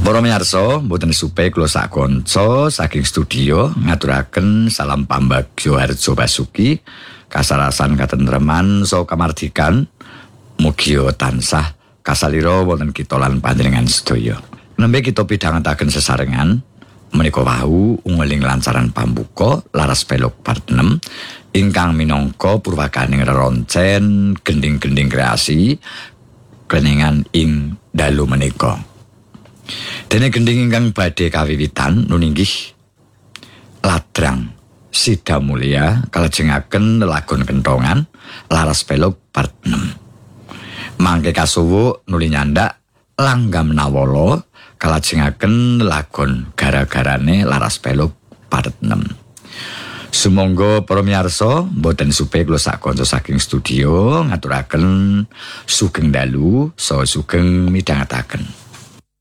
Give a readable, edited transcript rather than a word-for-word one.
Para miyarsa, mboten supe kula sak kanca saking studio ngaturaken salam pambagyo harjo basuki, kasarasan katentreman saha kamardikan. Mugi tansah kasalira wonten kita lan panjenengan sedaya. Nembe kita pidhangetaken sesarengan menika wau ungeling lancaran pambuka laras pelog part 6 ingkang minangka purwakaning reroncen gending-gending kreasi keningan ing dalu menika. Dene gending ingkang badhe kawiwitan nuninggih Ladrang Sida Mulia kalajengaken lelagon kentongan laras pelog part 6. Mangke kasuwuk nuli nyandak Langgam Nawala kalajengaken lelagon gara-garane laras pelog part 6. Sumangga para miyarsa mboten supe kula sak kanca saking studio ngaturaken sugeng dalu saha sugeng midhangetaken.